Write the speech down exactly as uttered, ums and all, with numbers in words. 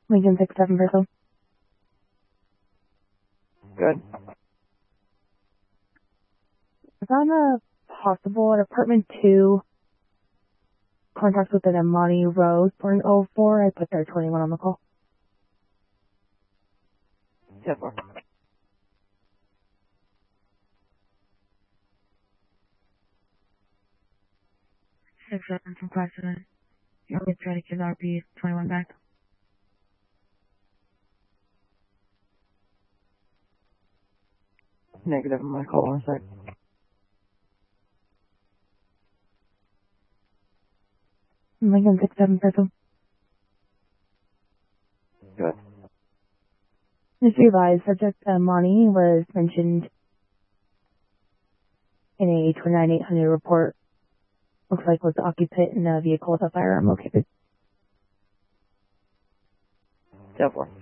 Lincoln six seven Bristol. Good. I found a possible at apartment two contact with an Amani Rose for an oh four. I put their twenty-one on the call. ten four. Six seven from five seven. You want me to try to give R P twenty-one back? Negative, I'm gonna call one sec. Lincoln six seven Bristol. Good. Just realized subject Amani was mentioned in a twenty-nine eight hundred report. Looks like was the occupant in a vehicle with a firearm located. ten four.